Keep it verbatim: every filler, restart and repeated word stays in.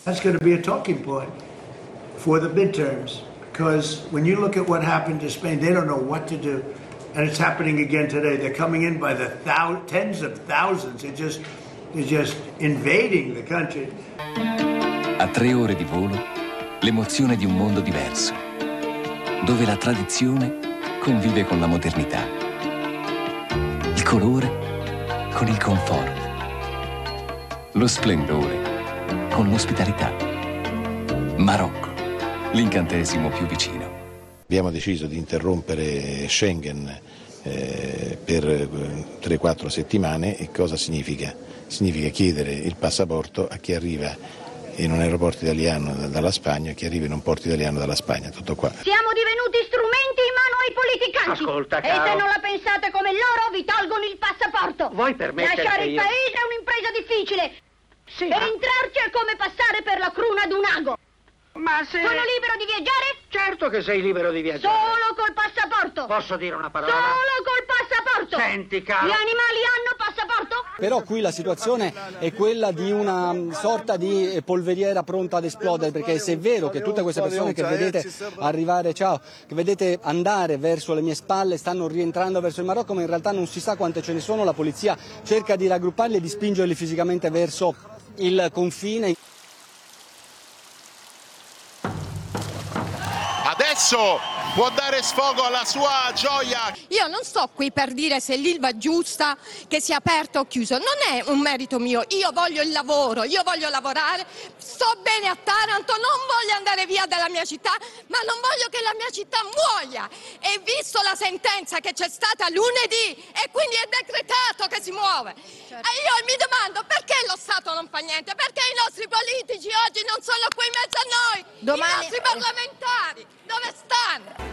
That's going to be a talking point for the midterms, because when you look at what happened to Spain, they don't know what to do. And it's happening again today. They're coming in by the thou- tens of thousands. They're just, they're just invading the country. A tre ore di volo, l'emozione di un mondo diverso, dove la tradizione convive con la modernità, il colore con il comfort, lo splendore con l'ospitalità. Marocco, l'incantesimo più vicino. Abbiamo deciso di interrompere Schengen eh, per tre quattro settimane. E cosa significa? Significa chiedere il passaporto a chi arriva in un aeroporto italiano dalla Spagna e chi arriva in un porto italiano dalla Spagna. Tutto qua. Siamo divenuti strumenti in mano ai politicanti. Ascolta, caro. E se non la pensate come loro, vi tolgono il passaporto. Vuoi permettere Lasciare che il io... paese è un'impresa difficile. Sì, per ma... entrarci è come passare per la cruna d'un ago. Ma se... Sono libero di viaggiare? Certo che sei libero di viaggiare. Solo col passaporto. Posso dire una parola? Solo col passaporto. Senti, caro. Gli animali hanno passaporto? Però qui la situazione è quella di una sorta di polveriera pronta ad esplodere, perché se è vero che tutte queste persone che vedete arrivare, ciao, che vedete andare verso le mie spalle stanno rientrando verso il Marocco, ma in realtà non si sa quante ce ne sono, la polizia cerca di raggrupparli e di spingerli fisicamente verso il confine. Adesso può dare sfogo alla sua gioia. Io non sto qui per dire se l'Ilva è giusta, che sia aperto o chiuso, non è un merito mio, io voglio il lavoro, io voglio lavorare, sto bene a Taranto, non voglio andare via dalla mia città, ma non voglio che la mia città muoia. E visto la sentenza che c'è stata lunedì e quindi è decretato che si muove, certo. E io mi domando perché lo Stato non fa niente, perché i nostri politici oggi non sono qui in mezzo a noi, domani... i nostri parlamentari.